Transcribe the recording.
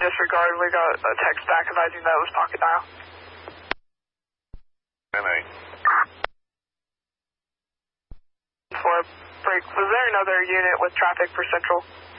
disregard. We got a text back advising that it was pocket dial. NA. For a break, was there another unit with traffic for Central?